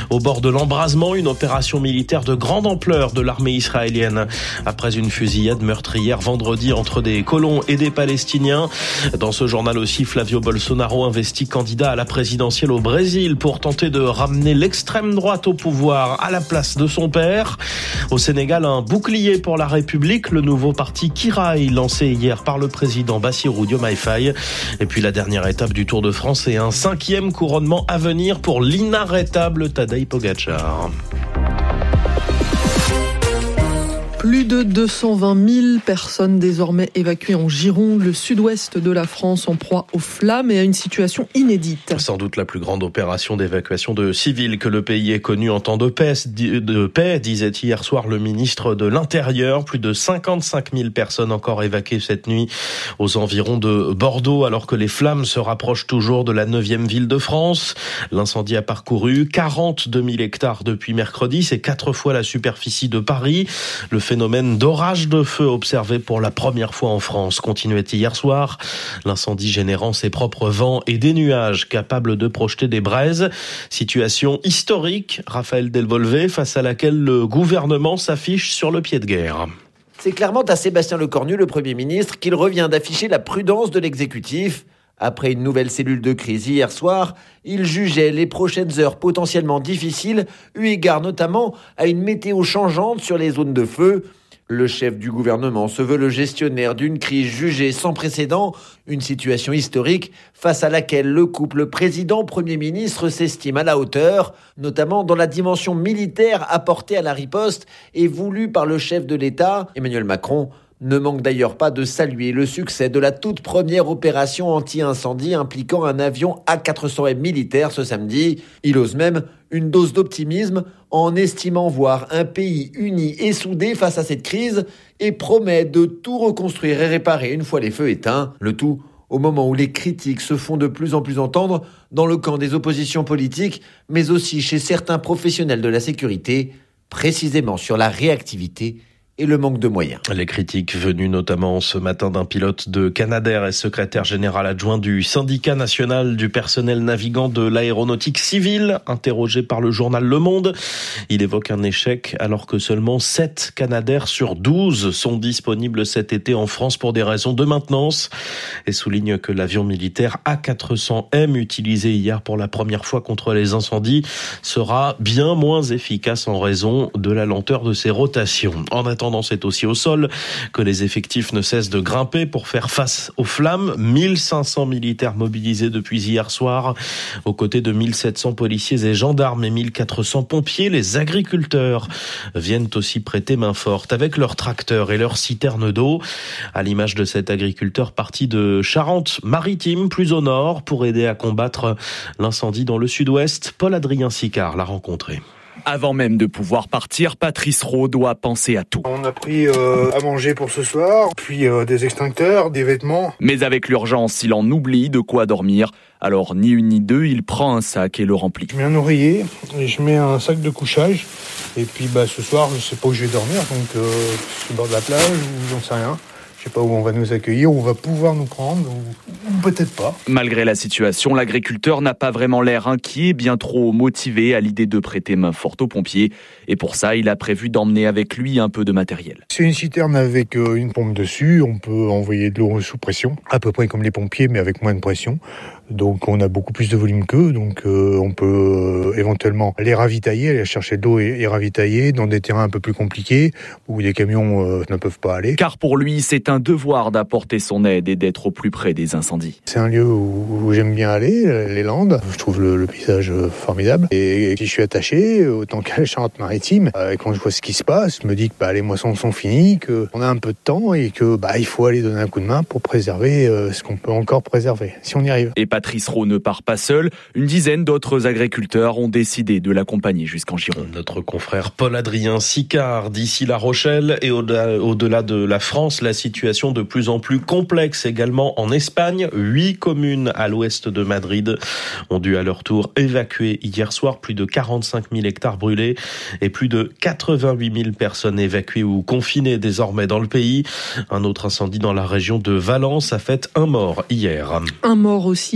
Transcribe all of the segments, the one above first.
Au bord de l'embrasement, une opération militaire de grande ampleur de l'armée israélienne. Après une fusillade meurtrière vendredi entre des colons et des Palestiniens. Dans ce journal aussi, Flavio Bolsonaro investit candidat à la présidentielle au Brésil pour tenter de ramener l'extrême droite au pouvoir à la place de son père. Au Sénégal, un bouclier pour la République, le nouveau parti Kiraï, lancé hier par le président Bassirou Diomaye Faye. Et puis la dernière étape du Tour de France et un 5e couronnement à venir pour l'inarrêtable Tadej Pogačar. Plus de 220 000 personnes désormais évacuées en Gironde, le sud-ouest de la France, en proie aux flammes et à une situation inédite. Sans doute la plus grande opération d'évacuation de civils que le pays ait connue en temps de paix, disait hier soir le ministre de l'Intérieur. Plus de 55 000 personnes encore évacuées cette nuit aux environs de Bordeaux, alors que les flammes se rapprochent toujours de la 9e ville de France. L'incendie a parcouru 42 000 hectares depuis mercredi, c'est 4 fois la superficie de Paris. Le phénomène d'orage de feu observé pour la première fois en France continuait hier soir. L'incendie générant ses propres vents et des nuages capables de projeter des braises. Situation historique, Raphaël Delvolvé, face à laquelle le gouvernement s'affiche sur le pied de guerre. C'est clairement à Sébastien Lecornu, le Premier ministre, qu'il revient d'afficher la prudence de l'exécutif. Après une nouvelle cellule de crise hier soir, il jugeait les prochaines heures potentiellement difficiles, eu égard notamment à une météo changeante sur les zones de feu. Le chef du gouvernement se veut le gestionnaire d'une crise jugée sans précédent, une situation historique face à laquelle le couple président-premier ministre s'estime à la hauteur, notamment dans la dimension militaire apportée à la riposte et voulue par le chef de l'État, Emmanuel Macron. Ne manque d'ailleurs pas de saluer le succès de la toute première opération anti-incendie impliquant un avion A400M militaire ce samedi. Il ose même une dose d'optimisme en estimant voir un pays uni et soudé face à cette crise et promet de tout reconstruire et réparer une fois les feux éteints. Le tout au moment où les critiques se font de plus en plus entendre dans le camp des oppositions politiques, mais aussi chez certains professionnels de la sécurité, précisément sur la réactivité et le manque de moyens. Les critiques venues notamment ce matin d'un pilote de Canadair et secrétaire général adjoint du syndicat national du personnel navigant de l'aéronautique civile, interrogé par le journal Le Monde. Il évoque un échec alors que seulement 7 Canadair sur 12 sont disponibles cet été en France pour des raisons de maintenance et souligne que l'avion militaire A400M utilisé hier pour la première fois contre les incendies sera bien moins efficace en raison de la lenteur de ses rotations. En attendant, c'est aussi au sol que les effectifs ne cessent de grimper pour faire face aux flammes. 1500 militaires mobilisés depuis hier soir, aux côtés de 1700 policiers et gendarmes et 1400 pompiers. Les agriculteurs viennent aussi prêter main forte avec leurs tracteurs et leurs citernes d'eau, à l'image de cet agriculteur parti de Charente-Maritime, plus au nord, pour aider à combattre l'incendie dans le sud-ouest. Paul-Adrien Sicard l'a rencontré. Avant même de pouvoir partir, Patrice Rowe doit penser à tout. On a pris à manger pour ce soir, puis des extincteurs, des vêtements. Mais avec l'urgence, il en oublie de quoi dormir. Alors, ni une ni deux, il prend un sac et le remplit. Je mets un oreiller et je mets un sac de couchage. Et puis ce soir, je sais pas où je vais dormir, donc sur le bord de la plage ou j'en sais rien. Je sais pas où on va nous accueillir, où on va pouvoir nous prendre, ou peut-être pas. Malgré la situation, l'agriculteur n'a pas vraiment l'air inquiet, bien trop motivé à l'idée de prêter main forte aux pompiers. Et pour ça, il a prévu d'emmener avec lui un peu de matériel. C'est une citerne avec une pompe dessus. On peut envoyer de l'eau sous pression, à peu près comme les pompiers, mais avec moins de pression. Donc on a beaucoup plus de volume qu'eux, donc on peut éventuellement les ravitailler, aller chercher de l'eau et ravitailler dans des terrains un peu plus compliqués où des camions ne peuvent pas aller. Car pour lui, c'est un devoir d'apporter son aide et d'être au plus près des incendies. C'est un lieu où j'aime bien aller, les Landes. Je trouve le paysage formidable. Et si je suis attaché, autant qu'à la Charente-Maritime, quand je vois ce qui se passe, je me dis que les moissons sont finies, qu'on a un peu de temps et que il faut aller donner un coup de main pour préserver ce qu'on peut encore préserver, si on y arrive. Et Patrice Rowe ne part pas seul. Une dizaine d'autres agriculteurs ont décidé de l'accompagner jusqu'en Gironde. Notre confrère Paul-Adrien Sicard, d'ici La Rochelle et au-delà de la France, la situation de plus en plus complexe également en Espagne. 8 communes à l'ouest de Madrid ont dû à leur tour évacuer hier soir plus de 45 000 hectares brûlés et plus de 88 000 personnes évacuées ou confinées désormais dans le pays. Un autre incendie dans la région de Valence a fait un mort hier. Un mort aussi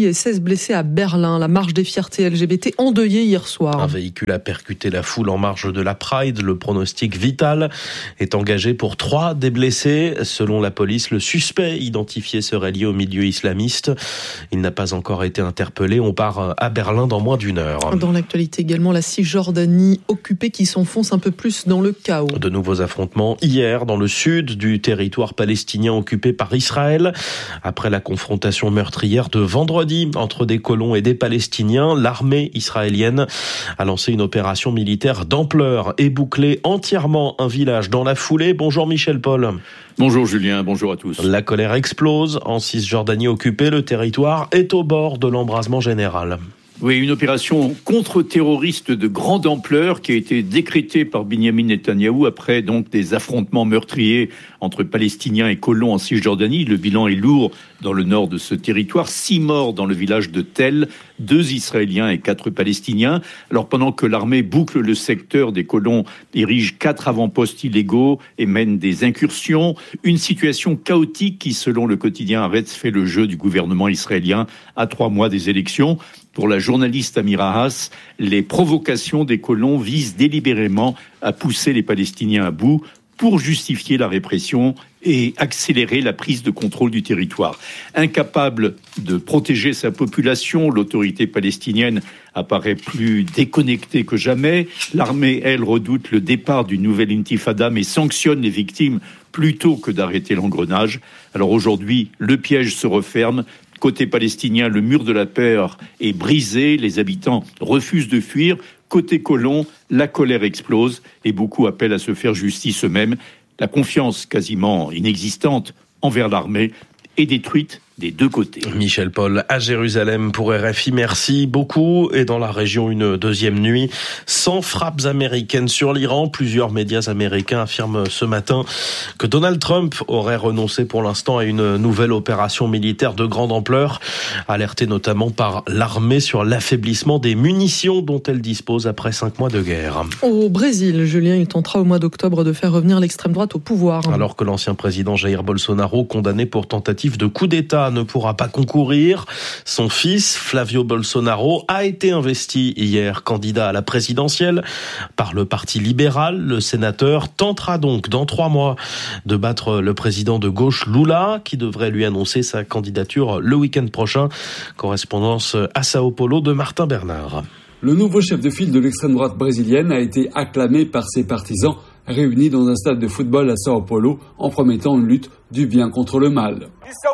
et 16 blessés à Berlin. La marche des fiertés LGBT endeuillée hier soir. Un véhicule a percuté la foule en marge de la Pride. Le pronostic vital est engagé pour 3 des blessés. Selon la police, le suspect identifié serait lié au milieu islamiste. Il n'a pas encore été interpellé. On part à Berlin dans moins d'1 heure. Dans l'actualité également, la Cisjordanie occupée qui s'enfonce un peu plus dans le chaos. De nouveaux affrontements hier dans le sud du territoire palestinien occupé par Israël. Après la confrontation meurtrière de vendredi entre des colons et des Palestiniens, l'armée israélienne a lancé une opération militaire d'ampleur et bouclé entièrement un village dans la foulée. Bonjour Michel Paul. Bonjour Julien, bonjour à tous. La colère explose en Cisjordanie occupée. Le territoire est au bord de l'embrasement général. Oui, une opération contre-terroriste de grande ampleur qui a été décrétée par Benyamin Netanyahou après donc des affrontements meurtriers entre Palestiniens et colons en Cisjordanie. Le bilan est lourd dans le nord de ce territoire. 6 morts dans le village de Tel, 2 Israéliens et 4 Palestiniens. Alors pendant que l'armée boucle le secteur, des colons érigent 4 avant-postes illégaux et mènent des incursions. Une situation chaotique qui, selon le quotidien Haaretz, fait le jeu du gouvernement israélien à 3 mois des élections. Pour la journaliste Amira Haas, les provocations des colons visent délibérément à pousser les Palestiniens à bout pour justifier la répression et accélérer la prise de contrôle du territoire. Incapable de protéger sa population, l'autorité palestinienne apparaît plus déconnectée que jamais. L'armée, elle, redoute le départ d'une nouvelle intifada mais sanctionne les victimes plutôt que d'arrêter l'engrenage. Alors aujourd'hui, le piège se referme. Côté palestinien, le mur de la peur est brisé, les habitants refusent de fuir. Côté colon, la colère explose et beaucoup appellent à se faire justice eux-mêmes. La confiance quasiment inexistante envers l'armée est détruite des 2 côtés. Michel Paul à Jérusalem pour RFI, merci beaucoup. Et dans la région, une deuxième nuit sans frappes américaines sur l'Iran. Plusieurs médias américains affirment ce matin que Donald Trump aurait renoncé pour l'instant à une nouvelle opération militaire de grande ampleur, alertée notamment par l'armée sur l'affaiblissement des munitions dont elle dispose après 5 mois de guerre. Au Brésil, Julien, il tentera au mois d'octobre de faire revenir l'extrême droite au pouvoir. Alors que l'ancien président Jair Bolsonaro, condamné pour tentative de coup d'État, ne pourra pas concourir. Son fils, Flavio Bolsonaro, a été investi hier candidat à la présidentielle par le Parti libéral. Le sénateur tentera donc dans 3 mois de battre le président de gauche Lula, qui devrait lui annoncer sa candidature le week-end prochain. Correspondance à Sao Paulo de Martin Bernard. Le nouveau chef de file de l'extrême droite brésilienne a été acclamé par ses partisans réunis dans un stade de football à Sao Paulo en promettant une lutte du bien contre le mal.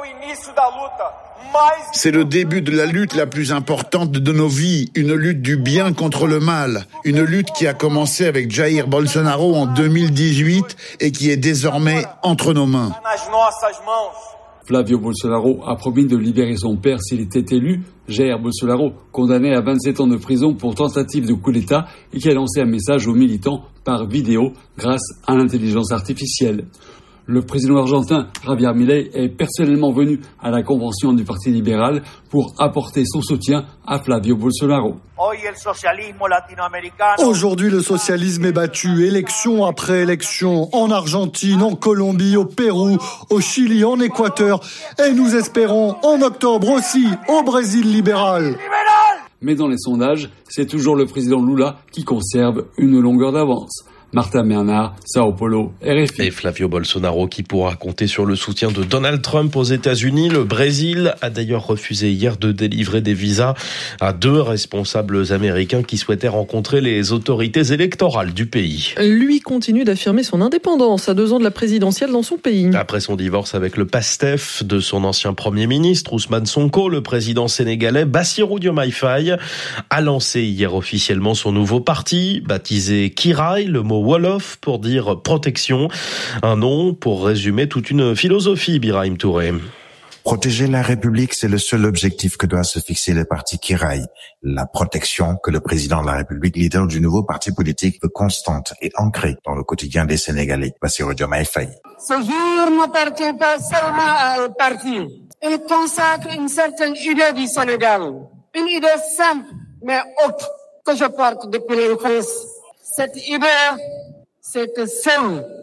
C'est le début de la lutte la plus importante de nos vies, une lutte du bien contre le mal, une lutte qui a commencé avec Jair Bolsonaro en 2018 et qui est désormais entre nos mains. Flavio Bolsonaro a promis de libérer son père s'il était élu. Jair Bolsonaro, condamné à 27 ans de prison pour tentative de coup d'État et qui a lancé un message aux militants par vidéo grâce à l'intelligence artificielle. Le président argentin Javier Milei est personnellement venu à la convention du Parti libéral pour apporter son soutien à Flavio Bolsonaro. Aujourd'hui, le socialisme est battu, élection après élection, en Argentine, en Colombie, au Pérou, au Chili, en Équateur, et nous espérons en octobre aussi au Brésil libéral. Mais dans les sondages, c'est toujours le président Lula qui conserve une longueur d'avance. Martin Bernard, Sao Paulo, RFI. Et Flavio Bolsonaro qui pourra compter sur le soutien de Donald Trump aux États-Unis. Le Brésil a d'ailleurs refusé hier de délivrer des visas à 2 responsables américains qui souhaitaient rencontrer les autorités électorales du pays. Lui continue d'affirmer son indépendance à 2 ans de la présidentielle dans son pays. Après son divorce avec le pastef de son ancien Premier ministre, Ousmane Sonko, le président sénégalais Bassirou Diomaye Faye a lancé hier officiellement son nouveau parti, baptisé Kiraay, le mot Wolof pour dire protection, un nom pour résumer toute une philosophie, Birahim Touré. Protéger la République, c'est le seul objectif que doit se fixer le parti Kiraay. La protection que le président de la République, leader du nouveau parti politique, veut constante et ancrée dans le quotidien des Sénégalais. Bassirou Diomaye Faye. Ce jour n'appartient pas seulement au parti. Il consacre une certaine idée du Sénégal. Une idée simple, mais haute, que je porte depuis l'enfance. Cette idée, c'est que seul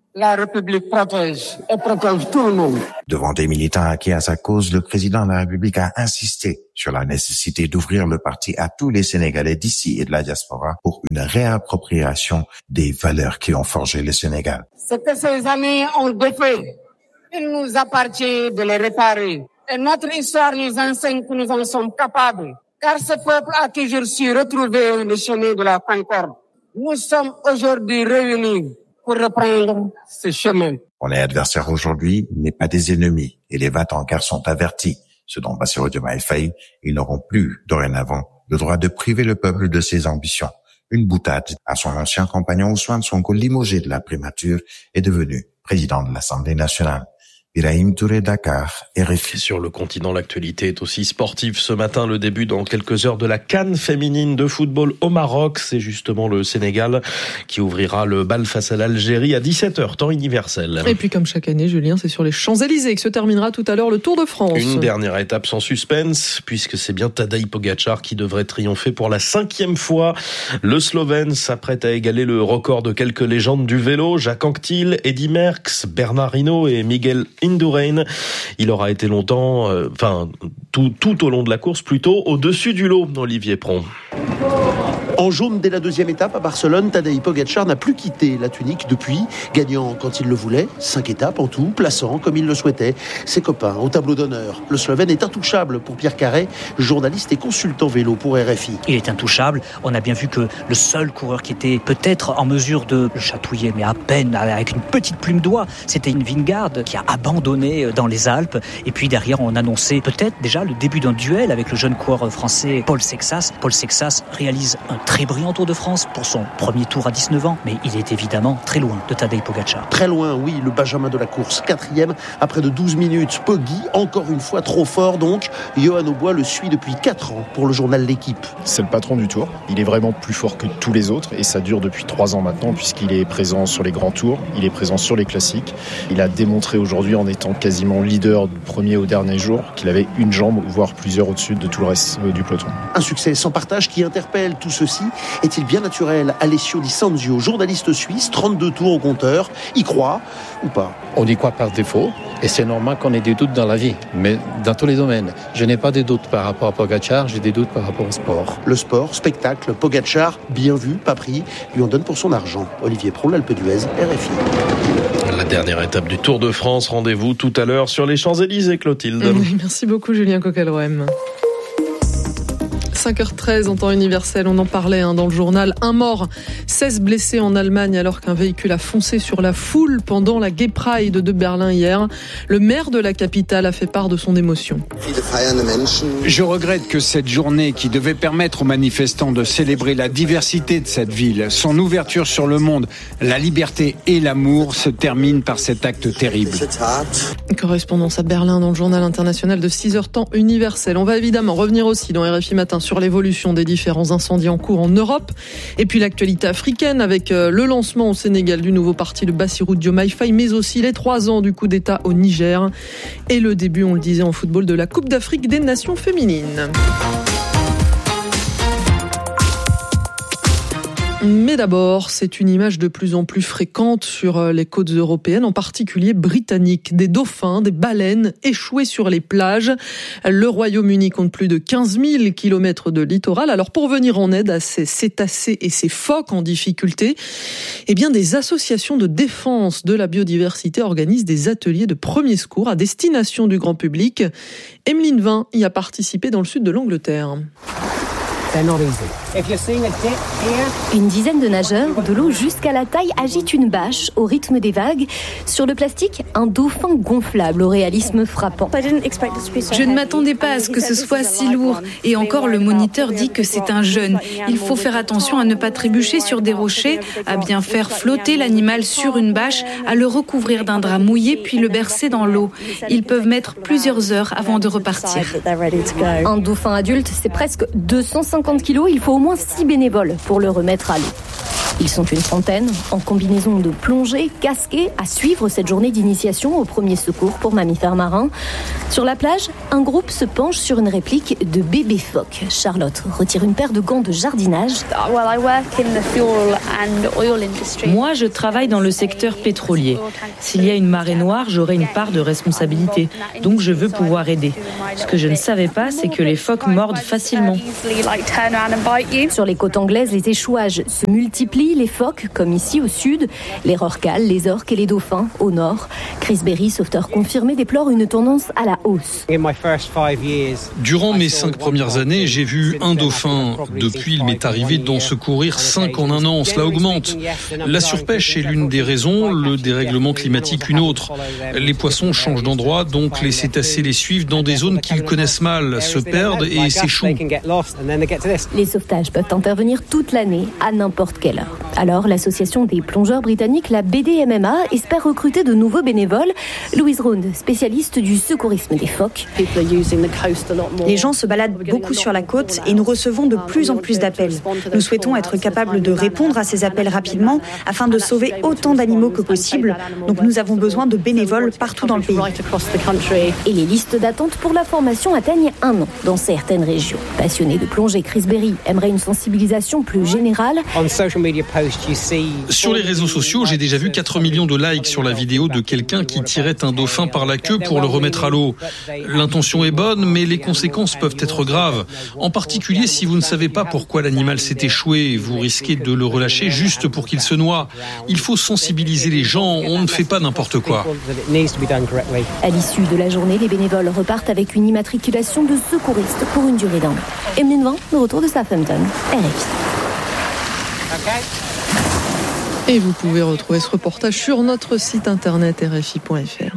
La République protège et protège tout le monde. Devant des militants acquis à sa cause, le président de la République a insisté sur la nécessité d'ouvrir le parti à tous les Sénégalais d'ici et de la diaspora pour une réappropriation des valeurs qui ont forgé le Sénégal. Ce que ces années ont défait, il nous appartient de les réparer. Et notre histoire nous enseigne que nous en sommes capables. Car ce peuple a toujours su retrouver le chemin de la concorde. Nous sommes aujourd'hui réunis pour reprendre ce chemin. On est adversaires aujourd'hui, mais pas des ennemis. Et les 20 en guerre sont avertis. Ce dont Bassirou Diomaye Faye, ils n'auront plus, dorénavant, le droit de priver le peuple de ses ambitions. Une boutade à son ancien compagnon Ousmane Sonko, limogé de la primature, est devenu président de l'Assemblée nationale. Birahim Touré, Dakar, RFI. Sur le continent, l'actualité est aussi sportive. Ce matin, le début dans quelques heures de la CAN féminine de football au Maroc. C'est justement le Sénégal qui ouvrira le bal face à l'Algérie à 17h, temps universel. Et puis comme chaque année, Julien, c'est sur les Champs-Élysées que se terminera tout à l'heure le Tour de France. Une dernière étape sans suspense, puisque c'est bien Tadej Pogačar qui devrait triompher pour la 5e fois. Le Slovène s'apprête à égaler le record de quelques légendes du vélo. Jacques Anquetil, Eddy Merckx, Bernard Hinault et Miguel Indurain. Il aura été longtemps, tout au long de la course, plutôt au-dessus du lot, Olivier Pron. En jaune dès la deuxième étape à Barcelone, Tadej Pogačar n'a plus quitté la tunique depuis, gagnant quand il le voulait, 5 étapes en tout, plaçant comme il le souhaitait ses copains au tableau d'honneur. Le Slovène est intouchable pour Pierre Carré, journaliste et consultant vélo pour RFI. Il est intouchable. On a bien vu que le seul coureur qui était peut-être en mesure de le chatouiller, mais à peine, avec une petite plume d'oie, c'était une Vingegaard qui a abandonné dans les Alpes. Et puis derrière, on annonçait peut-être déjà le début d'un duel avec le jeune coureur français Paul Sexas. Paul Sexas réalise un très brillant Tour de France pour son premier tour à 19 ans, mais il est évidemment très loin de Tadej Pogačar. Très loin, oui, le Benjamin de la course, 4e à près de 12 minutes. Poggi, encore une fois trop fort donc. Johan Aubois le suit depuis 4 ans pour le journal L'Équipe. C'est le patron du Tour, il est vraiment plus fort que tous les autres et ça dure depuis 3 ans maintenant puisqu'il est présent sur les grands tours, il est présent sur les classiques. Il a démontré aujourd'hui en étant quasiment leader du premier au dernier jour qu'il avait une jambe, voire plusieurs au-dessus de tout le reste du peloton. Un succès sans partage qui interpelle tout ceci. Est-il bien naturel? Alessio Di Sanzio, journaliste suisse, 32 tours au compteur, y croit ou pas? On y croit par défaut et c'est normal qu'on ait des doutes dans la vie, mais dans tous les domaines. Je n'ai pas de doutes par rapport à Pogačar, j'ai des doutes par rapport au sport. Le sport, spectacle, Pogačar, bien vu, pas pris, lui en donne pour son argent. Olivier Pron, l'Alpe d'Huez, RFI. La dernière étape du Tour de France, rendez-vous tout à l'heure sur les Champs-Élysées, Clotilde. Oui, merci beaucoup Julien Coquelroem. 5h13 en temps universel, on en parlait dans le journal. Un mort, 16 blessés en Allemagne alors qu'un véhicule a foncé sur la foule pendant la Gay Pride de Berlin hier. Le maire de la capitale a fait part de son émotion. Je regrette que cette journée qui devait permettre aux manifestants de célébrer la diversité de cette ville, son ouverture sur le monde, la liberté et l'amour se termine par cet acte terrible. Correspondance à Berlin dans le journal international de 6h temps universel. On va évidemment revenir aussi dans RFI Matin sur l'évolution des différents incendies en cours en Europe. Et puis l'actualité africaine avec le lancement au Sénégal du nouveau parti de Bassirou Diomaye Faye, mais aussi les 3 ans du coup d'État au Niger. Et le début, on le disait en football, de la Coupe d'Afrique des Nations féminines. Mais d'abord, c'est une image de plus en plus fréquente sur les côtes européennes, en particulier britanniques. Des dauphins, des baleines échoués sur les plages. Le Royaume-Uni compte plus de 15 000 kilomètres de littoral. Alors pour venir en aide à ces cétacés et ces phoques en difficulté, eh bien des associations de défense de la biodiversité organisent des ateliers de premiers secours à destination du grand public. Emeline Vin y a participé dans le sud de l'Angleterre. Une dizaine de nageurs, de l'eau jusqu'à la taille, agitent une bâche au rythme des vagues. Sur le plastique, un dauphin gonflable au réalisme frappant. Je ne m'attendais pas à ce que ce soit si lourd. Et encore, le moniteur dit que c'est un jeune. Il faut faire attention à ne pas trébucher sur des rochers, à bien faire flotter l'animal sur une bâche, à le recouvrir d'un drap mouillé puis le bercer dans l'eau. Ils peuvent mettre plusieurs heures avant de repartir. Un dauphin adulte, c'est presque 250 kilos. Il faut au moins 6 bénévoles pour le remettre à l'eau. Ils sont une trentaine, en combinaison de plongée, casqués, à suivre cette journée d'initiation au premier secours pour mammifères marins. Sur la plage, un groupe se penche sur une réplique de bébé phoque. Charlotte retire une paire de gants de jardinage. Moi, je travaille dans le secteur pétrolier. S'il y a une marée noire, j'aurai une part de responsabilité. Donc, je veux pouvoir aider. Ce que je ne savais pas, c'est que les phoques mordent facilement. Sur les côtes anglaises, les échouages se multiplient. Les phoques, comme ici au sud, les rorquals, les orques et les dauphins au nord. Chris Berry, sauveteur confirmé, déplore une tendance à la hausse. Durant mes 5 premières années, j'ai vu un dauphin. Depuis, il m'est arrivé d'en secourir 5 en un an. Cela augmente. La surpêche est l'une des raisons, le dérèglement climatique une autre. Les poissons changent d'endroit, donc les cétacés les suivent dans des zones qu'ils connaissent mal, se perdent et s'échouent. Les sauvetages peuvent intervenir toute l'année, à n'importe quelle heure. Alors, l'association des plongeurs britanniques, la BDMMA, espère recruter de nouveaux bénévoles. Louise Round, spécialiste du secourisme des phoques. Les gens se baladent beaucoup sur la côte et nous recevons de plus en plus d'appels. Nous souhaitons être capables de répondre à ces appels rapidement afin de sauver autant d'animaux que possible. Donc nous avons besoin de bénévoles partout dans le pays. Et les listes d'attente pour la formation atteignent 1 an dans certaines régions. Passionné de plongée, Chris Berry aimerait une sensibilisation plus générale. Sur les réseaux sociaux, j'ai déjà vu 4 millions de likes sur la vidéo de quelqu'un qui tirait un dauphin par la queue pour le remettre à l'eau. L'intention est bonne, mais les conséquences peuvent être graves. En particulier, si vous ne savez pas pourquoi l'animal s'est échoué, vous risquez de le relâcher juste pour qu'il se noie. Il faut sensibiliser les gens, on ne fait pas n'importe quoi. À l'issue de la journée, les bénévoles repartent avec une immatriculation de secouristes pour une durée d'1 an. Emeline Van, de retour de Southampton, RFI. Et vous pouvez retrouver ce reportage sur notre site internet rfi.fr.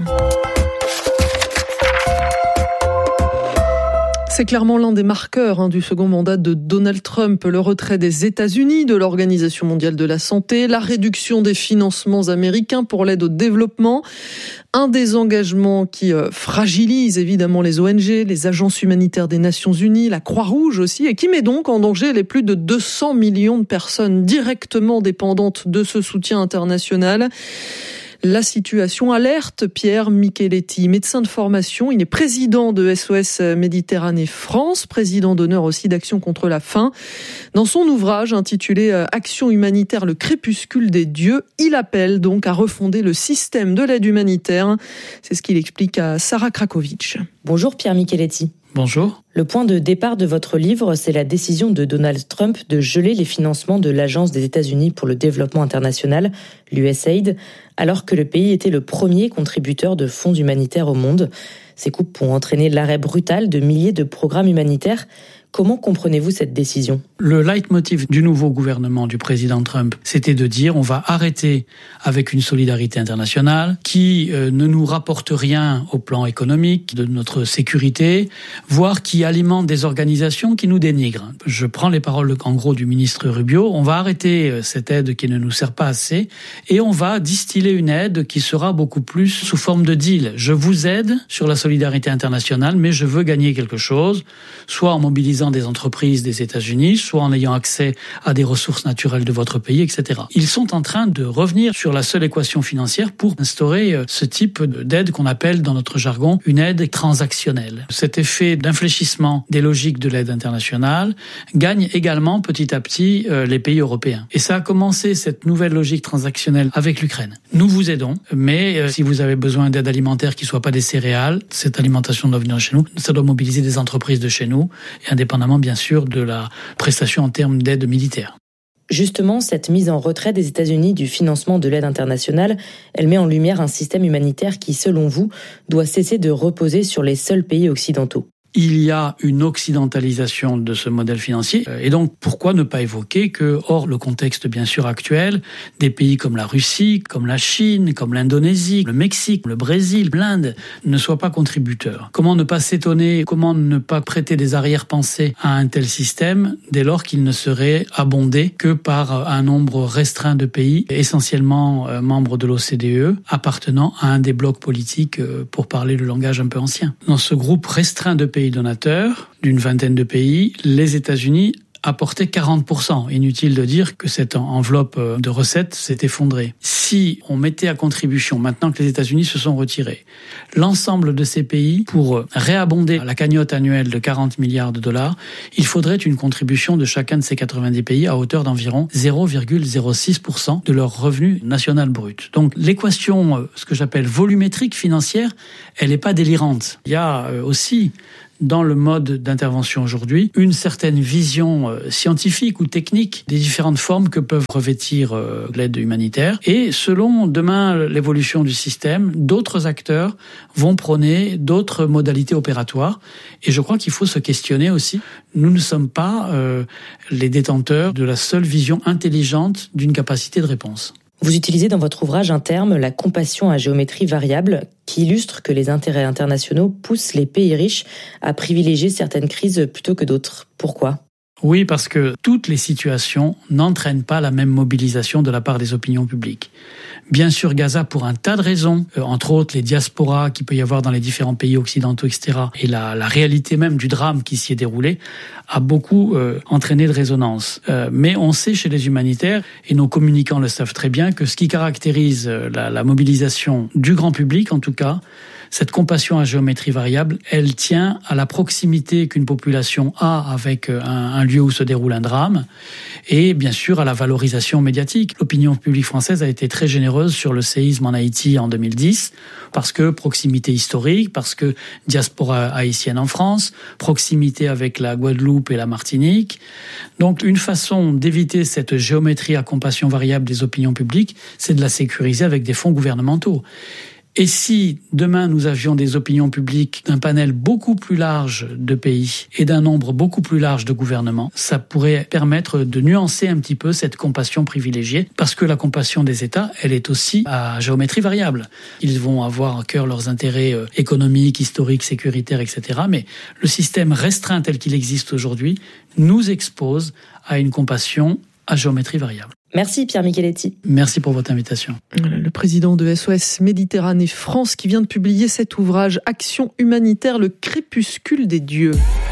C'est clairement l'un des marqueurs du second mandat de Donald Trump, le retrait des États-Unis de l'Organisation mondiale de la santé, la réduction des financements américains pour l'aide au développement, un désengagement qui fragilise évidemment les ONG, les agences humanitaires des Nations Unies, la Croix-Rouge aussi, et qui met donc en danger les plus de 200 millions de personnes directement dépendantes de ce soutien international. La situation alerte Pierre Micheletti, médecin de formation. Il est président de SOS Méditerranée France, président d'honneur aussi d'Action contre la faim. Dans son ouvrage intitulé Action humanitaire, le crépuscule des dieux, il appelle donc à refonder le système de l'aide humanitaire. C'est ce qu'il explique à Sarah Krakovic. Bonjour Pierre Micheletti. Bonjour. Le point de départ de votre livre, c'est la décision de Donald Trump de geler les financements de l'Agence des États-Unis pour le développement international, l'USAID, alors que le pays était le premier contributeur de fonds humanitaires au monde. Ces coupes ont entraîné l'arrêt brutal de milliers de programmes humanitaires. Comment comprenez-vous cette décision ? Le leitmotiv du nouveau gouvernement du président Trump, c'était de dire on va arrêter avec une solidarité internationale qui ne nous rapporte rien au plan économique, de notre sécurité, voire qui alimente des organisations qui nous dénigrent. Je prends les paroles en gros du ministre Rubio, on va arrêter cette aide qui ne nous sert pas assez et on va distiller une aide qui sera beaucoup plus sous forme de deal. Je vous aide sur la solidarité internationale, mais je veux gagner quelque chose, soit en mobilisant des entreprises des États-Unis, soit en ayant accès à des ressources naturelles de votre pays, etc. Ils sont en train de revenir sur la seule équation financière pour instaurer ce type d'aide qu'on appelle dans notre jargon une aide transactionnelle. Cet effet d'infléchissement des logiques de l'aide internationale gagne également petit à petit les pays européens. Et ça a commencé cette nouvelle logique transactionnelle avec l'Ukraine. Nous vous aidons, mais si vous avez besoin d'aide alimentaire qui ne soit pas des céréales, cette alimentation doit venir chez nous, ça doit mobiliser des entreprises de chez nous et indépendamment bien sûr de la prestation en termes d'aide militaire. Justement, cette mise en retrait des États-Unis du financement de l'aide internationale, elle met en lumière un système humanitaire qui, selon vous, doit cesser de reposer sur les seuls pays occidentaux. Il y a une occidentalisation de ce modèle financier. Et donc, pourquoi ne pas évoquer que, hors le contexte bien sûr actuel, des pays comme la Russie, comme la Chine, comme l'Indonésie, le Mexique, le Brésil, l'Inde ne soient pas contributeurs? Comment ne pas s'étonner, comment ne pas prêter des arrière-pensées à un tel système dès lors qu'il ne serait abondé que par un nombre restreint de pays, essentiellement membres de l'OCDE, appartenant à un des blocs politiques, pour parler le langage un peu ancien. Dans ce groupe restreint de pays donateurs, d'une vingtaine de pays, les États-Unis apportait 40%. Inutile de dire que cette enveloppe de recettes s'est effondrée. Si on mettait à contribution, maintenant que les États-Unis se sont retirés, l'ensemble de ces pays pour réabonder la cagnotte annuelle de 40 milliards de dollars, il faudrait une contribution de chacun de ces 90 pays à hauteur d'environ 0,06% de leur revenu national brut. Donc l'équation, ce que j'appelle volumétrique financière, elle n'est pas délirante. Il y a aussi dans le mode d'intervention aujourd'hui une certaine vision scientifique ou technique des différentes formes que peuvent revêtir l'aide humanitaire. Et selon demain l'évolution du système, d'autres acteurs vont prôner d'autres modalités opératoires. Et je crois qu'il faut se questionner aussi. Nous ne sommes pas les détenteurs de la seule vision intelligente d'une capacité de réponse. Vous utilisez dans votre ouvrage un terme, la compassion à géométrie variable, qui illustre que les intérêts internationaux poussent les pays riches à privilégier certaines crises plutôt que d'autres. Pourquoi ? Oui, parce que toutes les situations n'entraînent pas la même mobilisation de la part des opinions publiques. Bien sûr, Gaza, pour un tas de raisons, entre autres les diasporas qu'il peut y avoir dans les différents pays occidentaux, etc., et la réalité même du drame qui s'y est déroulé, a beaucoup entraîné de résonance. Mais on sait chez les humanitaires, et nos communicants le savent très bien, que ce qui caractérise la mobilisation du grand public, en tout cas, cette compassion à géométrie variable, elle tient à la proximité qu'une population a avec un lieu où se déroule un drame et bien sûr à la valorisation médiatique. L'opinion publique française a été très généreuse sur le séisme en Haïti en 2010 parce que proximité historique, parce que diaspora haïtienne en France, proximité avec la Guadeloupe et la Martinique. Donc une façon d'éviter cette géométrie à compassion variable des opinions publiques, c'est de la sécuriser avec des fonds gouvernementaux. Et si demain nous avions des opinions publiques d'un panel beaucoup plus large de pays et d'un nombre beaucoup plus large de gouvernements, ça pourrait permettre de nuancer un petit peu cette compassion privilégiée, parce que la compassion des États, elle est aussi à géométrie variable. Ils vont avoir à cœur leurs intérêts économiques, historiques, sécuritaires, etc. Mais le système restreint tel qu'il existe aujourd'hui nous expose à une compassion à géométrie variable. Merci Pierre Micheletti. Merci pour votre invitation. Le président de SOS Méditerranée France qui vient de publier cet ouvrage Action humanitaire, le crépuscule des dieux.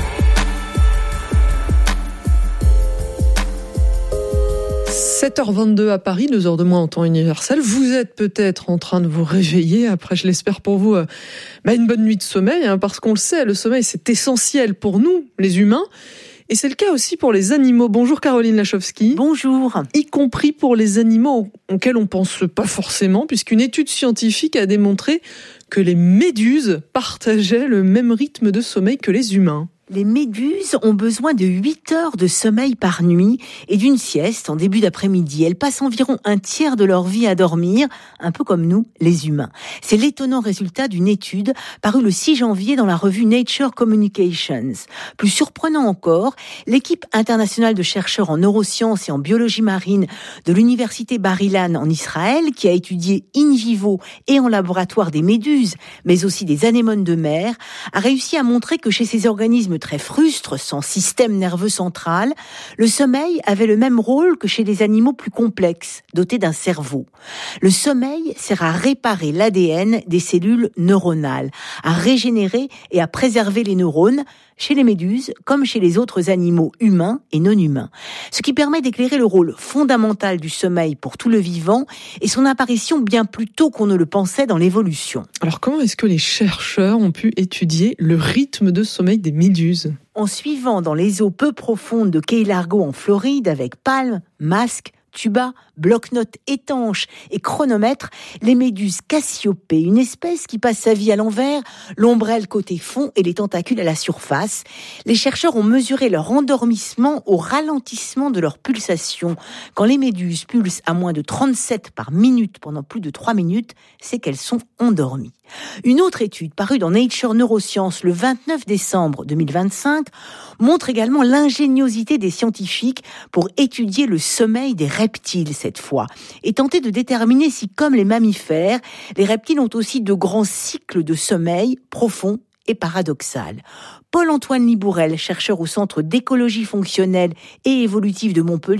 « 7h22 à Paris, 2h de moins en temps universel. Vous êtes peut-être en train de vous réveiller. Après, je l'espère pour vous, une bonne nuit de sommeil, parce qu'on le sait, le sommeil, c'est essentiel pour nous, les humains. Et c'est le cas aussi pour les animaux. Bonjour Caroline Lachowski. Bonjour. Y compris pour les animaux auxquels on pense pas forcément, puisqu'une étude scientifique a démontré que les méduses partageaient le même rythme de sommeil que les humains. Les méduses ont besoin de 8 heures de sommeil par nuit et d'une sieste en début d'après-midi. Elles passent environ un tiers de leur vie à dormir, un peu comme nous, les humains. C'est l'étonnant résultat d'une étude parue le 6 janvier dans la revue Nature Communications. Plus surprenant encore, l'équipe internationale de chercheurs en neurosciences et en biologie marine de l'université Bar-Ilan en Israël, qui a étudié in vivo et en laboratoire des méduses, mais aussi des anémones de mer, a réussi à montrer que chez ces organismes très frustres, sans système nerveux central, le sommeil avait le même rôle que chez les animaux plus complexes, dotés d'un cerveau. Le sommeil sert à réparer l'ADN des cellules neuronales, à régénérer et à préserver les neurones, chez les méduses comme chez les autres animaux humains et non humains. Ce qui permet d'éclairer le rôle fondamental du sommeil pour tout le vivant et son apparition bien plus tôt qu'on ne le pensait dans l'évolution. Alors comment est-ce que les chercheurs ont pu étudier le rythme de sommeil des méduses ? En suivant dans les eaux peu profondes de Key Largo en Floride avec palmes, masques, tuba, bloc-notes étanches et chronomètre, les méduses Cassiopée, une espèce qui passe sa vie à l'envers, l'ombrelle côté fond et les tentacules à la surface. Les chercheurs ont mesuré leur endormissement au ralentissement de leur pulsation. Quand les méduses pulsent à moins de 37 par minute pendant plus de 3 minutes, c'est qu'elles sont endormies. Une autre étude parue dans Nature Neurosciences le 29 décembre 2025 montre également l'ingéniosité des scientifiques pour étudier le sommeil des reptiles cette fois et tenter de déterminer si, comme les mammifères, les reptiles ont aussi de grands cycles de sommeil profonds et paradoxal. Paul-Antoine Libourel, chercheur au Centre d'écologie fonctionnelle et évolutive de Montpellier,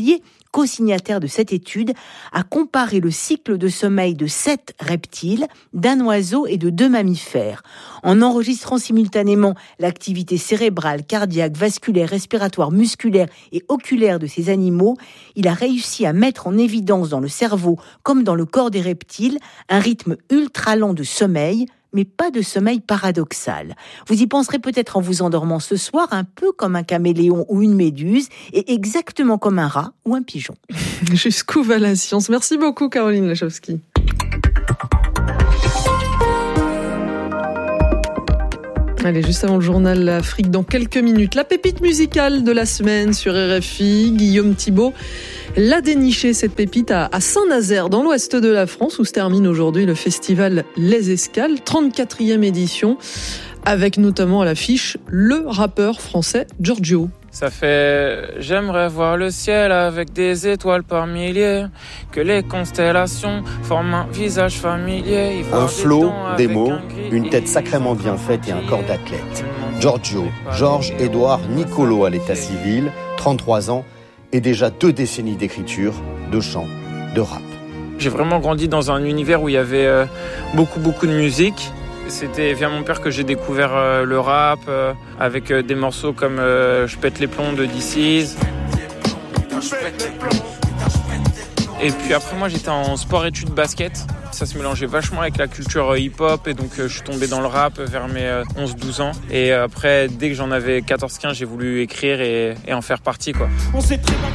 co-signataire de cette étude, a comparé le cycle de sommeil de 7 reptiles, d'un oiseau et de 2 mammifères. En enregistrant simultanément l'activité cérébrale, cardiaque, vasculaire, respiratoire, musculaire et oculaire de ces animaux, il a réussi à mettre en évidence dans le cerveau, comme dans le corps des reptiles, un rythme ultra lent de sommeil, mais pas de sommeil paradoxal. Vous y penserez peut-être en vous endormant ce soir, un peu comme un caméléon ou une méduse, et exactement comme un rat ou un pigeon. Jusqu'où va la science? Merci beaucoup Caroline Lachowski. Allez, juste avant le journal L'Afrique, dans quelques minutes, la pépite musicale de la semaine sur RFI, Guillaume Thibault l'a déniché, cette pépite, à Saint-Nazaire, dans l'ouest de la France, où se termine aujourd'hui le festival Les Escales, 34e édition, avec notamment à l'affiche le rappeur français Giorgio. Ça fait j'aimerais voir le ciel avec des étoiles par milliers, que les constellations forment un visage familier. Un flow, des mots, une tête sacrément bien faite et un corps d'athlète. Giorgio, Georges-Édouard Nicolo à l'état civil, 33 ans et déjà 2 décennies d'écriture, de chant, de rap. J'ai vraiment grandi dans un univers où il y avait beaucoup de musique. C'était via mon père que j'ai découvert le rap, avec des morceaux comme Je pète les plombs de DC's. Et puis après moi j'étais en sport-études basket. Ça se mélangeait vachement avec la culture hip-hop et donc je suis tombé dans le rap vers mes 11-12 ans. Et après dès que j'en avais 14-15 j'ai voulu écrire et en faire partie, quoi.